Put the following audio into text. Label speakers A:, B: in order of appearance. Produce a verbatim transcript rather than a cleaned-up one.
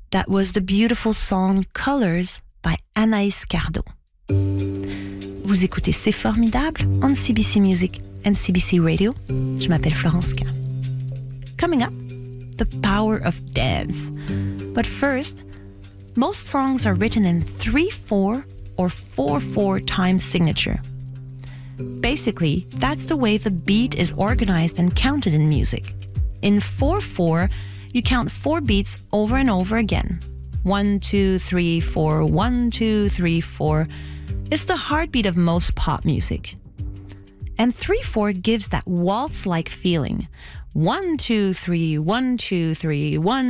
A: That was the beautiful song Colors by Anaïs Cardot. Vous écoutez C'est Formidable on C B C Music and C B C Radio. Je m'appelle Florence K. Coming up, the power of dance. But first, most songs are written in three four or four four time signature. Basically, that's the way the beat is organized and counted in music. In four four, you count four beats over and over again. One, two, three, four, one, two, three, four. It's the heartbeat of most pop music. And three four gives that waltz-like feeling. One, two, three, one, two, three, one,